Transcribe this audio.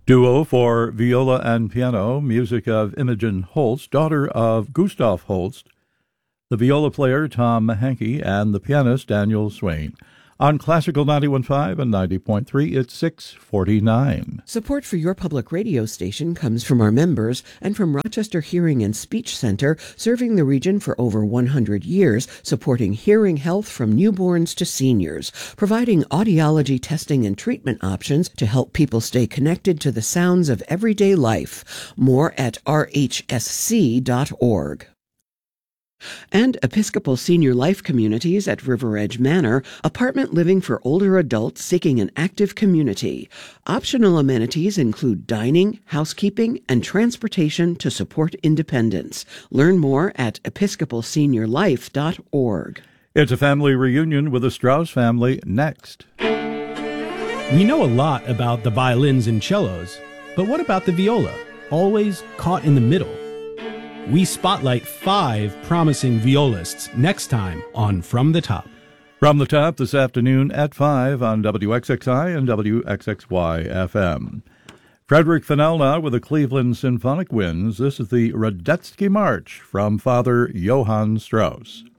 Duo for viola and piano, music of Imogen Holst, daughter of Gustav Holst, the viola player Tom Mahanke, and the pianist Daniel Swain. On Classical 91.5 and 90.3, it's 6:49. Support for your public radio station comes from our members and from Rochester Hearing and Speech Center, serving the region for over 100 years, supporting hearing health from newborns to seniors, providing audiology testing and treatment options to help people stay connected to the sounds of everyday life. More at rhsc.org. And Episcopal Senior Life Communities at River Edge Manor, apartment living for older adults seeking an active community. Optional amenities include dining, housekeeping, and transportation to support independence. Learn more at episcopalseniorlife.org. It's a family reunion with the Strauss family next. We know a lot about the violins and cellos, but what about the viola, always caught in the middle? We spotlight 5 promising violists next time on From the Top. From the Top this afternoon at 5 on WXXI and WXXY FM. Frederick Fennell now with the Cleveland Symphonic Winds. This is the Radetzky March from Father Johann Strauss.